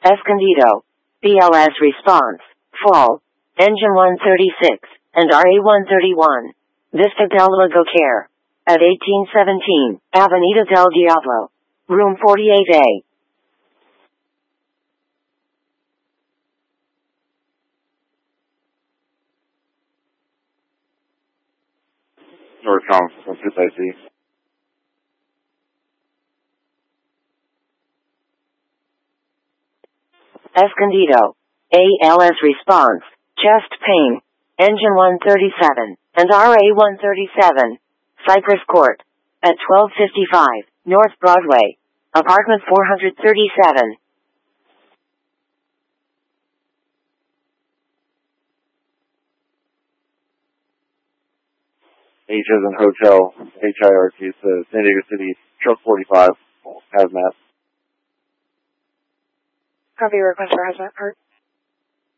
Escondido. BLS response. Fall. Engine 136 and RA-131. Vista del Lago Care. At 1817, Avenida del Diablo. Room 48A. Northcom, what's this I see? Escondido. ALS response. Chest pain. Engine 137 and RA-137. Cypress Court. At 1255, North Broadway. Apartment 437. H as in hotel, HIRT, San Diego City, truck 45, hazmat. Copy request for hazmat part.